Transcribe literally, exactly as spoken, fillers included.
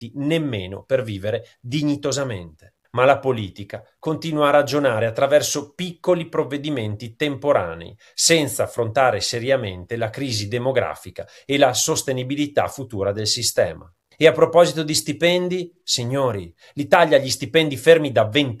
nemmeno per vivere dignitosamente. Ma la politica continua a ragionare attraverso piccoli provvedimenti temporanei, senza affrontare seriamente la crisi demografica e la sostenibilità futura del sistema. E a proposito di stipendi, signori, l'Italia ha gli stipendi fermi da venti